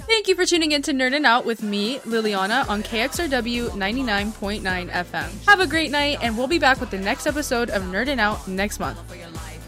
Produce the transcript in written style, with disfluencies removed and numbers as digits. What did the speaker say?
Thank you for tuning in to Nerdin' Out with me, Liliana, on KXRW 99.9 FM. Have a great night, and we'll be back with the next episode of Nerdin' Out next month.